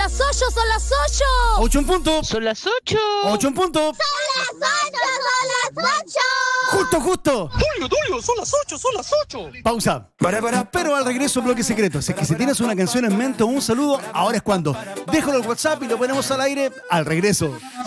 las 8, son las 8. 8 en punto. Son las 8. 8 en punto. Son las 8. Justo. Tulio, son las 8, son las 8. Pausa. Pero al regreso, bloque secreto. Si es que si tienes una canción en mente o un saludo, ahora es cuando. Déjalo al WhatsApp y lo ponemos al aire al regreso.